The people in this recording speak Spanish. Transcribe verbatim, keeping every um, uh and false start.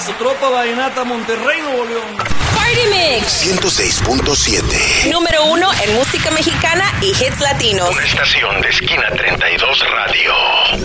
su tropa vallenata Monterrey, Nuevo León. Party Mix ciento seis punto siete. Número uno en música mexicana y hits latinos. Una estación de Esquina treinta y dos Radio.